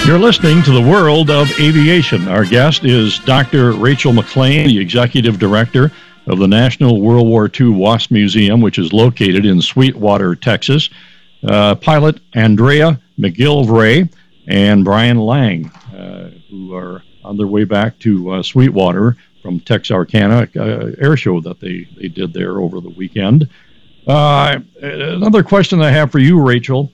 You're listening to the World of Aviation. Our guest is Dr. Rachel McLean, the Executive Director of the National World War II Wasp Museum, which is located in Sweetwater, Texas. Pilot Andrea McGillivray and Brian Lang, who are on their way back to Sweetwater from Texarkana air show that they did there over the weekend. Another question I have for you, Rachel.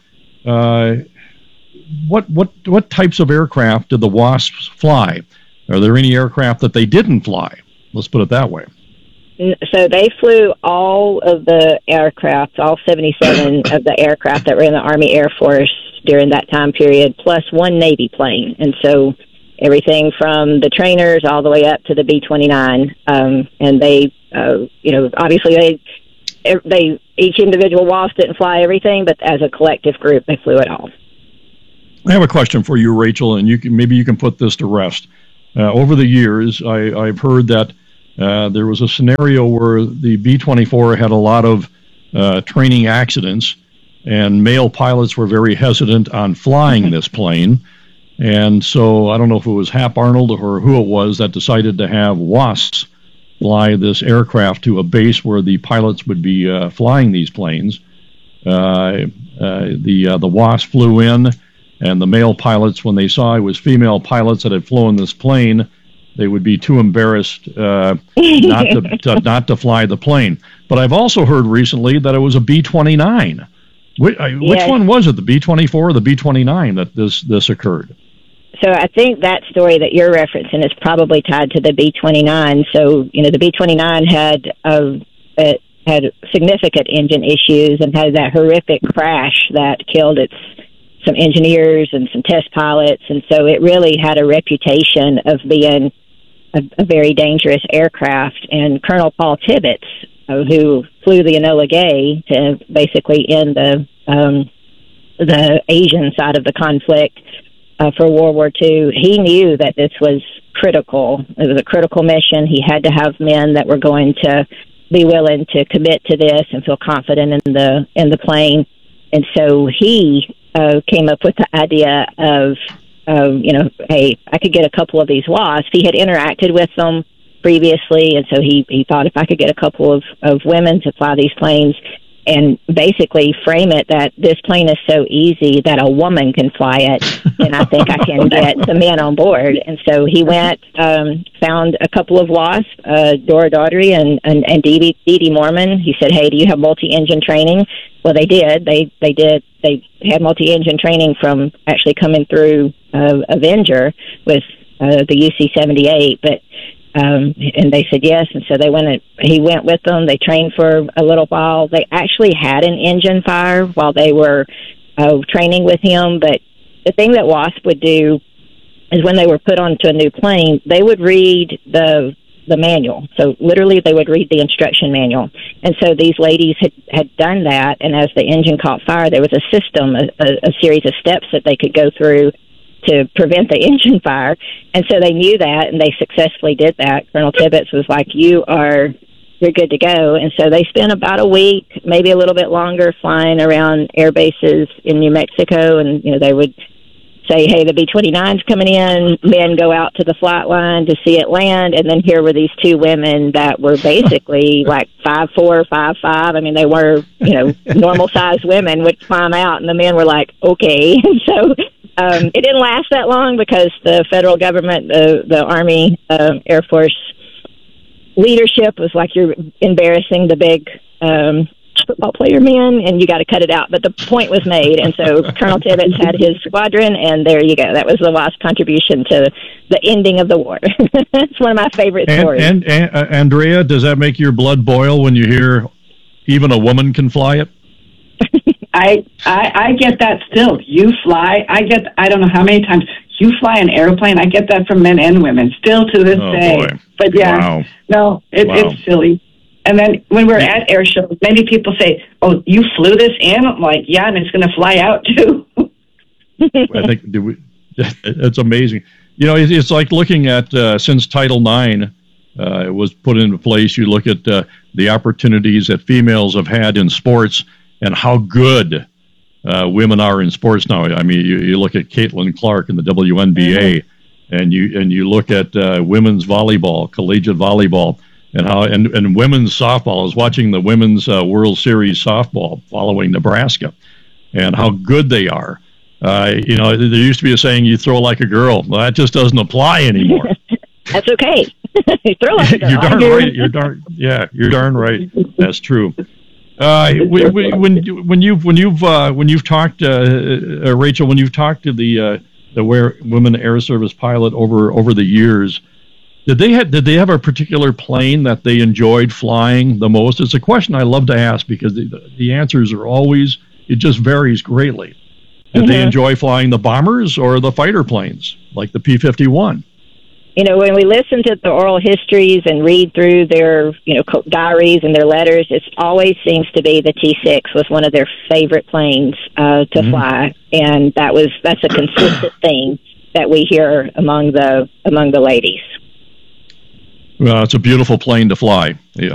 What types of aircraft did the Wasps fly? Are there any aircraft that they didn't fly? Let's put it that way. So they flew all of the aircraft, all 77 of the aircraft that were in the Army Air Force during that time period, plus one Navy plane. And so everything from the trainers all the way up to the B-29. And they, obviously they each individual WASP didn't fly everything, but as a collective group, they flew it all. I have a question for you, Rachel, and maybe you can put this to rest. Over the years, I've heard that there was a scenario where the B-24 had a lot of training accidents, and male pilots were very hesitant on flying this plane. And so I don't know if it was Hap Arnold or who it was that decided to have WASPs fly this aircraft to a base where the pilots would be flying these planes. The WASP flew in. And the male pilots, when they saw it was female pilots that had flown this plane, they would be too embarrassed not to fly the plane. But I've also heard recently that it was a B-29. Which one was it, the B-24 or the B-29 that this occurred? So I think that story that you're referencing is probably tied to the B-29. So, the B-29 had significant engine issues and had that horrific crash that killed some engineers and some test pilots, and so it really had a reputation of being a very dangerous aircraft. And Colonel Paul Tibbets, who flew the Enola Gay to basically end the Asian side of the conflict for World War II, he knew that this was critical. It was a critical mission. He had to have men that were going to be willing to commit to this and feel confident in the plane. And so he came up with the idea of, hey, I could get a couple of these WASPs. He had interacted with them previously, and so he thought if I could get a couple of women to fly these planes and basically frame it that this plane is so easy that a woman can fly it, and I think I can get the men on board. And so he went, found a couple of WASPs, Dora Daugherty and Dee Dee Mormon. He said, hey, do you have multi-engine training? Well, they did. They did. They had multi-engine training from actually coming through Avenger with the UC-78, but and they said yes, and so he went with them. They trained for a little while. They actually had an engine fire while they were training with him, but the thing that WASP would do is when they were put onto a new plane, they would read the manual. So literally they would read the instruction manual. And so these ladies had done that, and as the engine caught fire, there was a system, a series of steps that they could go through to prevent the engine fire. And so they knew that, and they successfully did that. Colonel Tibbets was like, you're good to go. And so they spent about a week, maybe a little bit longer, flying around air bases in New Mexico, and they would say, hey, the B-29's coming in, men go out to the flight line to see it land, and then here were these two women that were basically like 5'4", 5'5". I mean, they were, normal-sized women would climb out, and the men were like, okay. And so it didn't last that long because the federal government, the Army, Air Force leadership was like, you're embarrassing the big football player men, and you got to cut it out. But the point was made, and so Colonel Tibbets had his squadron, and there you go. That was the WASP contribution to the ending of the war. It's one of my favorite stories. And Andrea, does that make your blood boil when you hear even a woman can fly it? I get that still. You fly. I don't know how many times you fly an airplane. I get that from men and women still to this day. Boy. But yeah, wow. No, it's silly. And then when we're at air shows, many people say, oh, you flew this in? I'm like, yeah, and it's going to fly out too. I think it's amazing. It's like looking at since Title IX was put into place, you look at the opportunities that females have had in sports and how good women are in sports now. I mean, you look at Caitlin Clark in the WNBA, and you look at women's volleyball, collegiate volleyball, and how and women's softball. I was watching the women's World Series softball following Nebraska, and how good they are. You know, there used to be a saying, "You throw like a girl." Well, that just doesn't apply anymore. That's okay. You throw like a girl. You're darn right. You're darn right. That's true. When you've talked, Rachel, when you've talked to the women Air Service pilot over the years, did they have a particular plane that they enjoyed flying the most? It's a question I love to ask because the answers are always, it just varies greatly. Did they enjoy flying the bombers or the fighter planes like the P-51? You know, when we listen to the oral histories and read through their, diaries and their letters, it always seems to be the T-6 was one of their favorite planes to fly, and that's a consistent theme that we hear among the ladies. Well, it's a beautiful plane to fly.